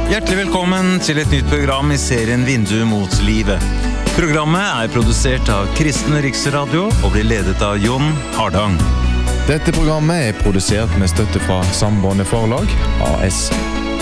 Hjertelig velkommen til et nytt program I serien Vindu mot livet. Programmet produsert av Kristen Riksradio og blir ledet av Jon Hardang. Dette programmet produsert med støtte fra Sambandet Forlag, AS.